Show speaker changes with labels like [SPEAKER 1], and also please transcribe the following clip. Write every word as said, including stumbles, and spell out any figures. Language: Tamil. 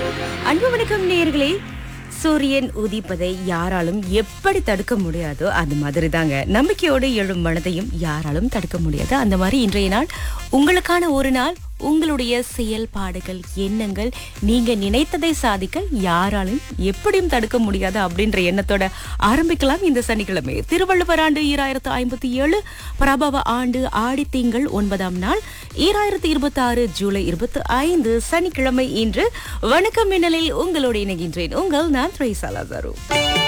[SPEAKER 1] அன்பு வணக்கம் நேயர்களே. சூரியன் உதிப்பதை யாராலும் எப்படி தடுக்க முடியாதோ அது மாதிரி தாங்க நம்பிக்கையோடு எழும் மனதையும் யாராலும் தடுக்க முடியாது. அந்த மாதிரி இன்றைய நாள் உங்களுக்கான ஒரு நாள். உங்களுடைய செயல்பாடுகள், எண்ணங்கள், நீங்க நினைத்ததை சாதிக்க யாராலும் எப்படியும் தடுக்க முடியாது அப்படின்ற எண்ணத்தோட ஆரம்பிக்கலாம் இந்த சனிக்கிழமை. திருவள்ளுவர் ஆண்டு ஈராயிரத்து ஐம்பத்தி ஏழு, பிரபவ ஆண்டு ஆடி திங்கள் ஒன்பதாம் நாள், ஈராயிரத்து இருபத்தி ஆறு ஜூலை இருபத்தி ஐந்து சனிக்கிழமை. இன்று வணக்கம் மின்னலில் உங்களோடு இணைகின்றேன். உங்கள் நான் த்ரேசா லாசாரு.